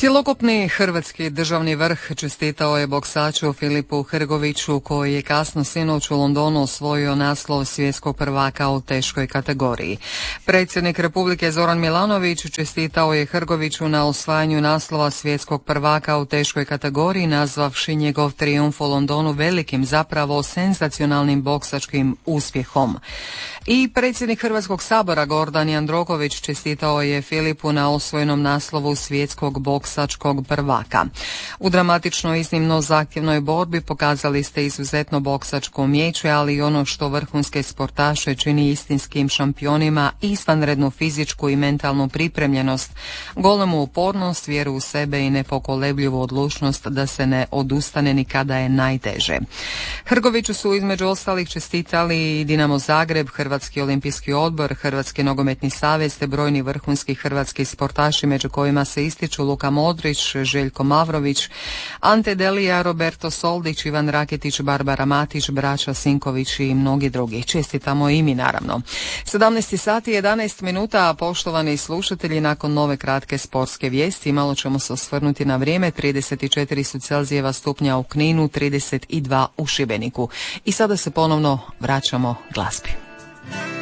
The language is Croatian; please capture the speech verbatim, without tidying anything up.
Cjelokupni hrvatski državni vrh čestitao je boksaču Filipu Hrgoviću koji je kasno sinoć u Londonu osvojio naslov svjetskog prvaka u teškoj kategoriji. Predsjednik Republike Zoran Milanović čestitao je Hrgoviću na osvajanju naslova svjetskog prvaka u teškoj kategoriji, nazvavši njegov trijumf u Londonu velikim, zapravo senzacionalnim boksačkim uspjehom. I predsjednik Hrvatskog sabora Gordan Jandroković čestitao je Filipu na osvojenom naslovu svjetskog boksačkog prvaka. U dramatičnoj, iznimno zahtjevnoj borbi pokazali ste izuzetno boksačko umijeće, ali i ono što vrhunske sportaše čini istinskim šampionima, izvanrednu fizičku i mentalnu pripremljenost, golemu upornost, vjeru u sebe i nepokolebljivu odlučnost da se ne odustane ni kada je najteže. Hrgoviću su između ostalih čestitali i Dinamo Zagreb, Hrvatski olimpijski odbor, Hrvatski nogometni savez te brojni vrhunski hrvatski sportaši, među kojima se ističu Luka Modrić, Željko Mavrović, Ante Delija, Roberto Soldić, Ivan Raketić, Barbara Matić, braća Sinković i mnogi drugi. Čestitamo i mi, naravno. sedamnaest sati i jedanaest minuta, poštovani slušatelji, nakon nove kratke sportske vijesti malo ćemo se osvrnuti na vrijeme. trideset četiri su Celzijeva stupnja u Kninu, trideset dva u Šibeniku. I sada se ponovno vraćamo glazbi.